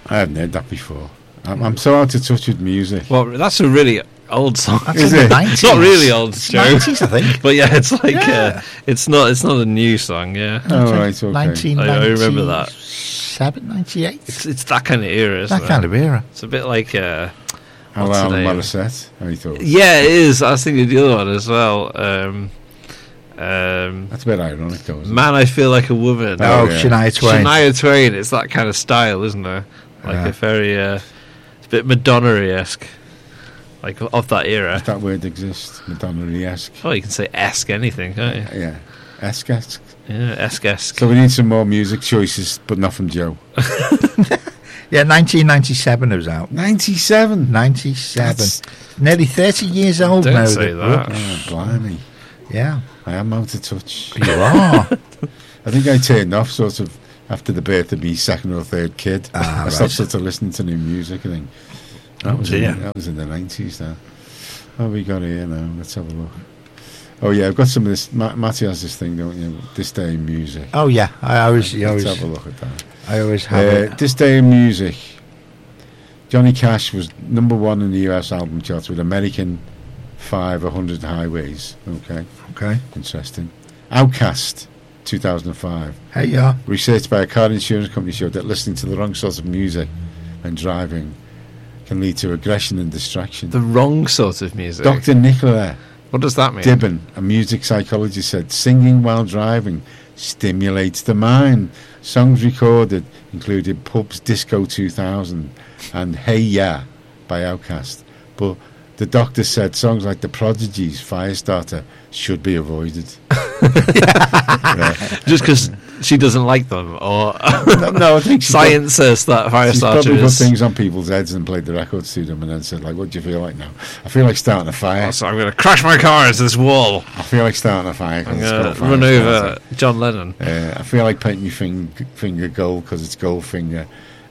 I hadn't heard that before. I'm so out of touch with music. Well, that's a really old song. That's Is in the it? 90s. It's not really old, Joe. 90s, I think. But yeah, it's like Yeah. it's not a new song. Yeah, Oh, right, okay. 1997, I remember that. 98. it's that kind of era. Isn't That kind of era. It's a bit like How what's the Alan name? Morissette, I thought. yeah, it is. I was thinking the other one as well. That's a bit ironic, though, isn't Man, I Feel Like a Woman. Oh, yeah. Shania Twain. Shania Twain. It's that kind of style, isn't it? Like Yeah. a very it's a bit Madonna-esque, like of that era. If that word exists, Madonna-esque. Oh, you can say esque anything, can't you? Yeah. Esque. Yeah, esque. So we need some more music choices, but not from Joe. Yeah, 1997 it was out. 97. 97. That's- Nearly 30 years old Don't now. say that. Oh, blimey. Yeah. I am out of touch. You are. I think I turned off sort of after the birth of my second or third kid. I stopped right. sort of listening to new music, I think. That was dear. that was in the 90s now. Oh, we got here now. Let's have a look. Oh, yeah, I've got some of this. Matty has this thing, don't you? This Day in Music. Oh, yeah. I always Let's have a look at that. have it. This Day in Music. Johnny Cash was number one in the US album charts with American 500 Highways. Okay, Okay. interesting. Outcast, 2005. Hey, yeah. Research by a car insurance company showed that listening to the wrong sorts of music when driving can lead to aggression and distraction. The wrong sort of music. Dr. Nicola What does that mean? Dibben, a music psychologist, said singing while driving stimulates the mind. Songs recorded included Pub's Disco 2000 and Hey Ya by Outkast. But the doctor said songs like The Prodigy's Firestarter should be avoided. Yeah. Just because she doesn't like them, or No, I think science says that she's probably Firestarter put is. things on people's heads and played the records to them and then said, like, what do you feel like now? I feel like starting a fire. Oh, so I'm going to crash my car into this wall. I feel like starting a fire. 'cause I'm it's going called to run Firestarter. over John Lennon. I feel like painting your finger gold because it's Goldfinger.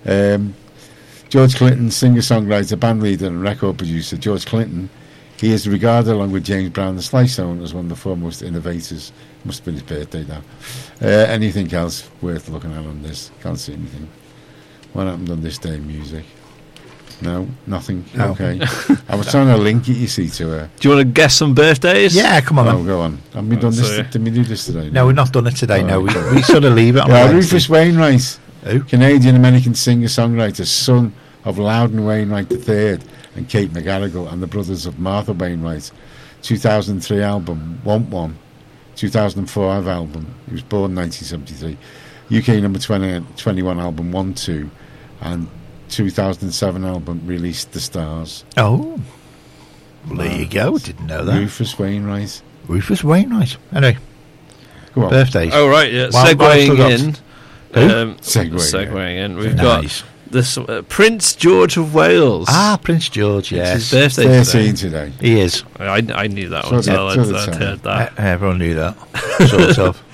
George Clinton, singer-songwriter, band leader and record producer. George Clinton, he is regarded along with James Brown and Sly Stone as one of the foremost innovators. Must have been his birthday now. Anything else worth looking at on this? Can't see anything. What happened on This Day in Music? No, nothing. No. Okay. I was trying to link it, you see, to her. Do you want to guess some birthdays? Yeah, come on. Oh, then. go on. Have we done this? Sorry. Did we do this today? No, we've not done it today. Oh, No, we, okay. we sort of leave it on Yeah, Wednesday. Rufus Wainwright. Who? Canadian-American singer-songwriter, son of Loudon Wainwright III and Kate McGarrigle, and the brothers of Martha Wainwright. 2003 album, Want One. 2004 album, he was born 1973. UK number 21 album, 1-2. And 2007 album, Released the Stars. Oh. Well, there you go. Didn't know that. Rufus Wainwright. Rufus Wainwright. Anyway, Go on. birthdays. Oh, right, yeah. Well, Segueing well, in. Who? Segueing, in. We've Nice. got this Prince George of Wales. Ah, Prince George, It's his yes. birthday 13 today. today. He is. I knew that So one, did- so so did I'd Sam. heard that. Everyone knew that. Sort of.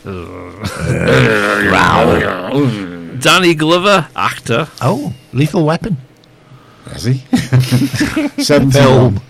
Danny Glover, actor. Oh, Lethal Weapon. Has he? 71. Film.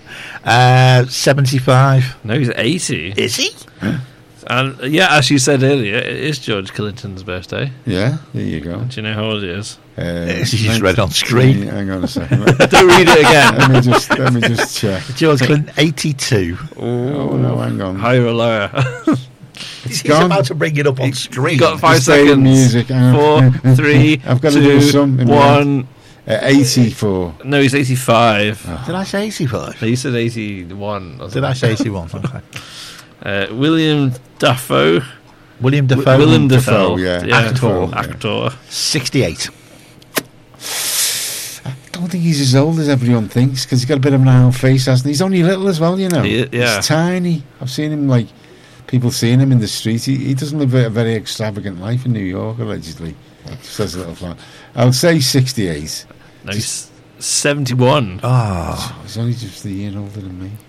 75. No, he's 80. Is he? And yeah, as you said earlier, it is George Clinton's birthday. Yeah, there you go. Do you know how old he is? You just read on screen. Hang on a second. Don't read it again. let me just check. George Clinton, 82. Oh no, hang on. Higher or lower? He's gone. about to bring it up on screen. You got 5 This day in seconds. music. Hang on. 4, 3, I've got to 2, do some in my 1. 84. No, he's 85. Did I say 85? No, you said 81. Did I say 81? Okay. William Dafoe. William Dafoe. Willem Dafoe. yeah. Actor. Actor. 68. I don't think he's as old as everyone thinks because he's got a bit of an round face, hasn't he? He's only little as well, you know. Yeah. He's tiny. I've seen him, like, people seeing him in the street. He doesn't live a very extravagant life in New York, allegedly. Just has a little flat. I'll say 68. No, he's 71. Ah. He's only just a year older than me.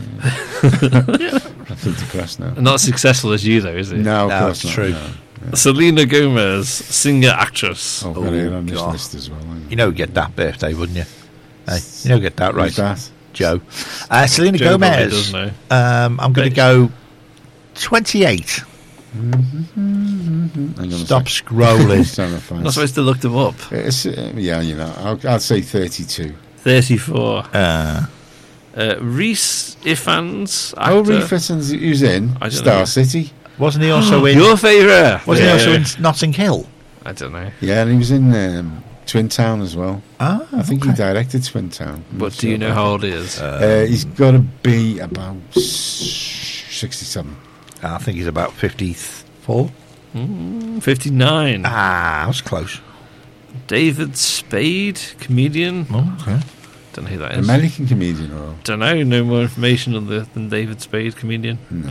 I feel depressed now. Not as successful as you, though, is he? No, of No, course it's not. true. No. Selena Gomez, singer actress. Oh, I've got it on this God. list as well. You know, get that birthday, wouldn't you? Hey, you know, get that right, Who's that? Joe. Selena Joe probably Gomez. does know. I'm going to go 28. Hang on a Stop sec. scrolling. Just trying to find- Not supposed to look them up. It's, yeah, you know, I'll say 32. 34. Uh, Rhys Ifans, actor. Oh, Reece Ifans, who's in I don't Star know. City. wasn't he also in? Your favourite. Wasn't Yeah. he also in Notting Hill? I don't know. Yeah, and he was in Twin Town as well. Ah, I think he okay. directed Twin Town. I'm But not do you sure know about how old he is? that. He's got to be about 67. I think he's about 54. 59. Ah, I was close. David Spade, comedian. Oh, okay. Don't know who that An is. American comedian, or Don't know. No more information on than David Spade, comedian. no?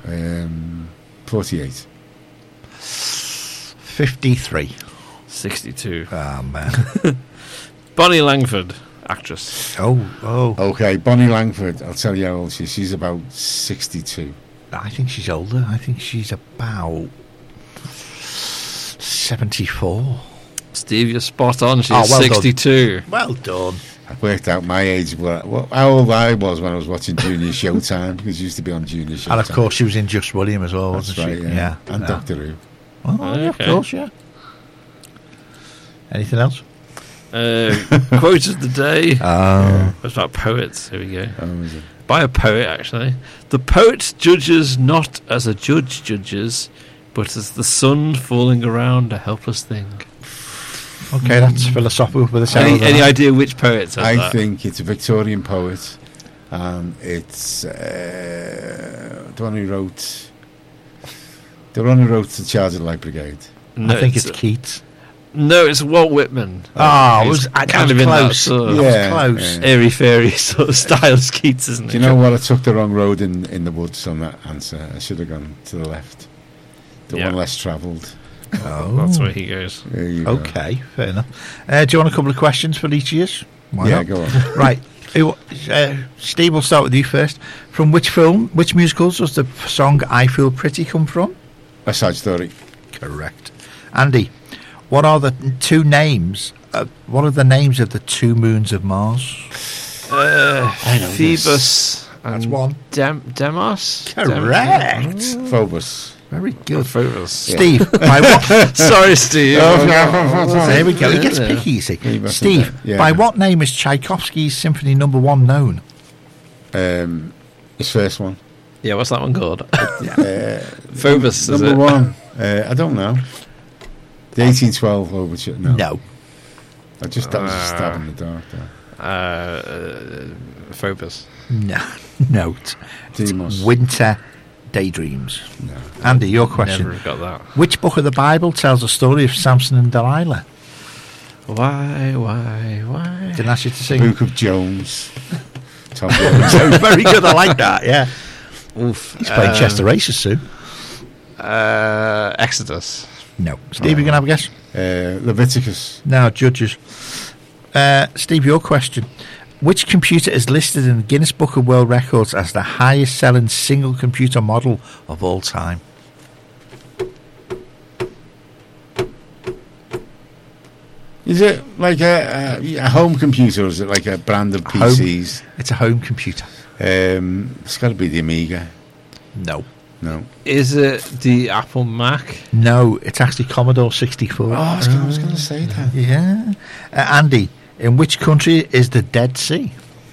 48. 53. 62. Oh, man. Bonnie Langford, actress. oh. Okay, Bonnie Langford. I'll tell you how old she is. She's about 62. I think she's older. I think she's about 74. Steve, you're spot on. She's Oh, well done. 62. Well done. I worked out my age, how old I was when I was watching Junior Showtime, because it used to be on Junior Showtime. And of course, she was in Just William as well, That's wasn't right, she? yeah. And Doctor Who. Oh, yeah, of Okay. course, yeah. Anything else? Quote of the day. Oh. It's about poets. Here we go. Oh, is it? By a poet, actually. The poet judges not as a judge judges, but as the sun falling around a helpless thing. Okay, that's philosophical with a sound. Any idea which poet says I that? think it's a Victorian poet, and it's the one who wrote The Charge of the Light Brigade. No, I think it's Keats. No, it's Walt Whitman. Oh, He's I kind was of in that close. sort of Yeah. close. yeah. airy-fairy sort of style as Keats, isn't it? Do you know what? I took the wrong road in the woods on that answer. I should have gone to the left. The Yeah. one less travelled. Oh. That's where he goes. There you go. Okay, fair enough. Do you want a couple of questions for each of you? Why Yeah, not? go on. Right. Steve, we'll start with you first. From which film, which musicals does the song I Feel Pretty come from? A Side Story. Correct. Andy, what are the two names? What are the names of the two moons of Mars? Phoebus. That's and one. Demos? Correct. Phobos. Very good. Phoebus. Steve, by what? Sorry, Steve. There we go. He gets picky, you see. He must Steve, have, yeah. by what name is Tchaikovsky's Symphony No. 1 known? His first one. Yeah, what's that one called? Phobos, is Number it? one. I don't know. The 1812 overture. No. No. That was a stab in the dark. Phobos. No. Note. Demos. Winter Daydreams. No. Andy, your question. Never got that. Which book of the Bible tells the story of Samson and Delilah? Why? Didn't ask you to sing. Book of Jones. Tom Jones. So very good. I like that. Yeah. Oof. He's playing Chester Races soon. Exodus. No. Steve, you going to have a guess? Leviticus. No, Judges. Steve, your question. Which computer is listed in the Guinness Book of World Records as the highest selling single computer model of all time? Is it like a home computer, or is it like a brand of PCs? It's a home computer. It's got to be the Amiga. No. No. Is it the Apple Mac? No, it's actually Commodore 64. Oh, I was going to say that. Yeah. Andy, in which country is the Dead Sea?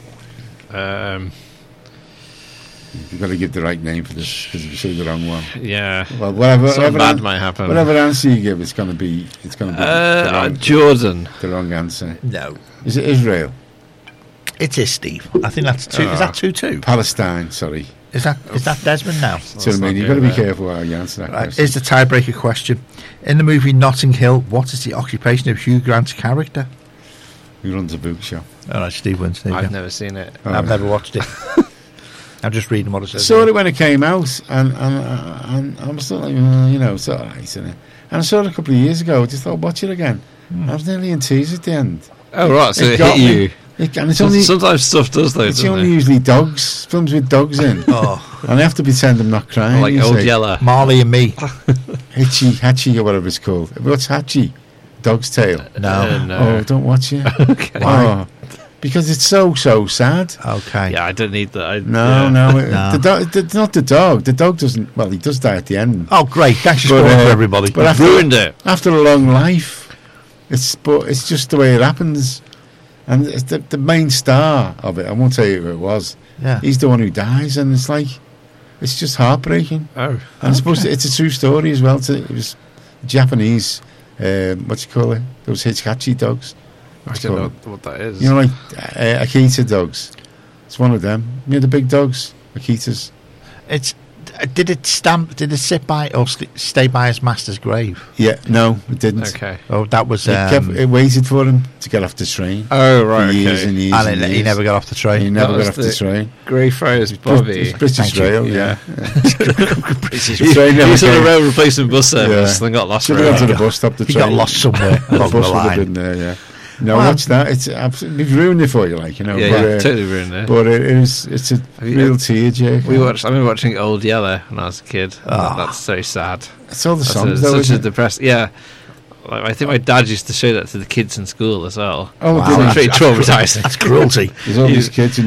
You've got to give the right name for this, because if you say the wrong one, Yeah. well, whatever bad might happen. whatever answer you give, it's going to be Jordan. the wrong answer. No. Is it Israel? It is, Steve. I think that's two. Is that 2-2? Palestine. Sorry. Is that Desmond now? So I mean, not you've got to good, be careful how you answer that Right, question. is the tiebreaker question. In the movie Notting Hill, what is the occupation of Hugh Grant's character? Who runs a bookshop? All right, Steve wins. There you I've go. never seen it. Oh, I've never watched it. I'm just reading what it I says. saw it when it came out, and I was still like, it's all right, isn't it? And I saw it a couple of years ago. I just thought, watch it again. I was nearly in tears at the end. Oh, right, so it got hit me. you. And it's only Sometimes stuff does, though, it's doesn't only it? usually dogs, films with dogs in, Oh, and I have to pretend I'm not crying. Like you Old see. Yeller. Marley and Me. Hatchie, or whatever it's called. What's Hatchie? Dog's tail. No. No. Oh, don't watch it. Okay. Oh, because it's so sad. Okay. Yeah, I don't need that. No, No. the dog, not the dog. The dog doesn't. Well, he does die at the end. Oh, great. Thanks for But, spoiling for everybody. but after, Ruined it. after a long life, it's just the way it happens. And it's the main star of it, I won't tell you who it was. Yeah. He's the one who dies, and it's just heartbreaking. Oh, And I suppose it's a true story as well. It was Japanese, what you call it? Those Hitchhachi dogs. I don't know what that is. You know, like Akita dogs. It's one of them. You know, the big dogs, Akitas. It's did it sit by or stay by his master's grave? Yeah, no, it didn't. Okay. Oh, that was It waited for him to get off the train. Oh, right. For years Okay. and years and and he years. never got off the He train. never That got was off the the- train. Greyfriars Bobby. It's British Thank you. Rail, Yeah. British He train never was on a came. rail replacement bus service Yeah. and got lost. Should for have a gone to while. the bus stop. The He train. got lost somewhere The along bus the would have line. been there. Yeah. No, Well, watch that. It's absolutely we've ruined it for you, like, you know. Yeah, but, yeah, totally ruined it. But it's a Have you- real tearjerker. I remember watching Old Yeller when I was a kid. and Ah. That's so sad. It's all the That's songs, though, such a isn't it? depressed. Yeah, like, I think my dad used to show that to the kids in school as well. Oh, Wow, did he? It's pretty traumatizing. That's cruelty. There's all You- these kids and